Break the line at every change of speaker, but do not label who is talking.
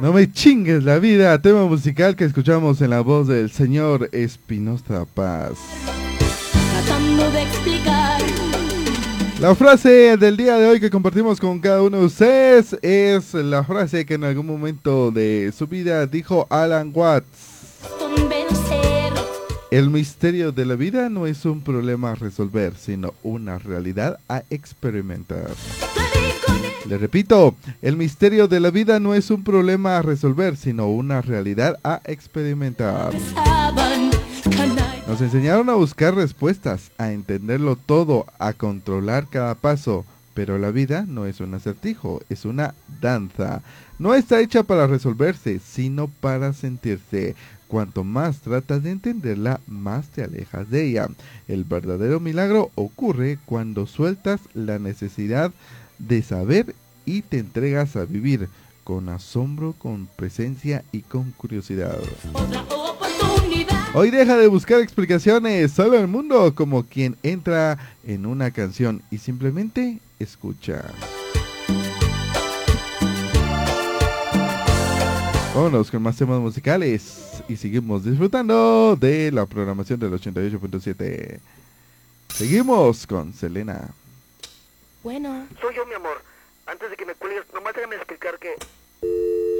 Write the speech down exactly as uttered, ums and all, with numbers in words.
No me chingues la vida, tema musical que escuchamos en la voz del señor Espinosa Paz.
Tratando de explicar.
La frase del día de hoy que compartimos con cada uno de ustedes es la frase que en algún momento de su vida dijo Alan Watts.
Convencer.
El misterio de la vida no es un problema a resolver, sino una realidad a experimentar. Le repito, el misterio de la vida no es un problema a resolver, sino una realidad a experimentar. Nos enseñaron a buscar respuestas, a entenderlo todo, a controlar cada paso, pero la vida no es un acertijo, es una danza. No está hecha para resolverse, sino para sentirse. Cuanto más tratas de entenderla, más te alejas de ella. El verdadero milagro ocurre cuando sueltas la necesidad de saber y te entregas a vivir con asombro, con presencia y con curiosidad. Hoy deja de buscar explicaciones, solo el mundo como quien entra en una canción y simplemente escucha. Vámonos con más temas musicales y seguimos disfrutando de la programación del ochenta y ocho punto siete. Seguimos con Selena.
Bueno.
Soy yo, mi amor. Antes de que me cuelgues, nomás déjame explicar que